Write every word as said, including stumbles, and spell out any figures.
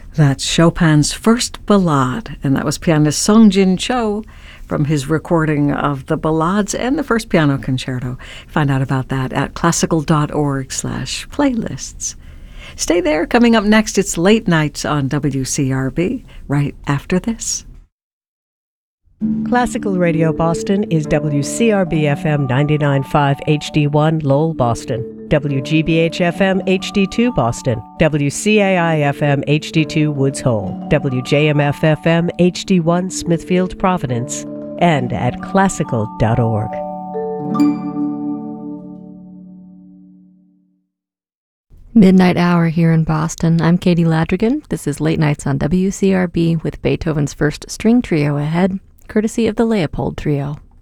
That's Chopin's first ballade, and that was pianist Sung Jin Cho from his recording of the ballades and the first piano concerto. Find out about that at classical.org slash playlists. Stay there. Coming up next, it's Late Nights on W C R B, right after this. Classical Radio Boston is W C R B F M ninety-nine point five H D one Lowell, Boston, W G B H F M H D two Boston, W C A I F M H D two Woods Hole, W J M F F M H D one Smithfield, Providence, and at classical dot org. Midnight hour here in Boston. I'm Katie Ladrigan. This is Late Nights on W C R B with Beethoven's First String Trio ahead, courtesy of the Leopold Trio.